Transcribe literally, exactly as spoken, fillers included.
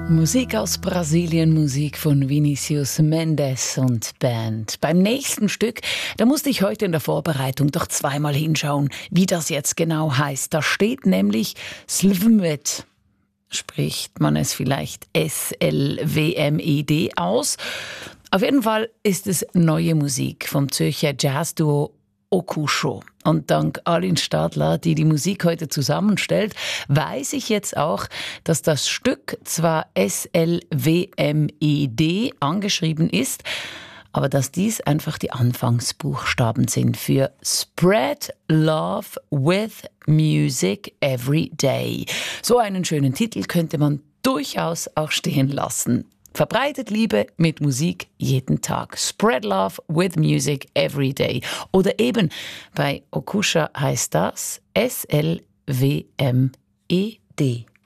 Musik aus Brasilien, Musik von Vinicius Mendes und Band. Beim nächsten Stück, da musste ich heute in der Vorbereitung doch zweimal hinschauen, wie das jetzt genau heißt. Da steht nämlich Slvmed. Spricht man es vielleicht S L W M E D aus? Auf jeden Fall ist es neue Musik vom Zürcher Jazzduo Okusho. Und dank Alin Stadler, die die Musik heute zusammenstellt, weiß ich jetzt auch, dass das Stück zwar S L W M E D angeschrieben ist, aber dass dies einfach die Anfangsbuchstaben sind für Spread Love with Music Every Day. So einen schönen Titel könnte man durchaus auch stehen lassen. Verbreitet Liebe mit Musik jeden Tag. Spread Love with Music Every Day. Oder eben bei Okusho heißt das S L W M E D.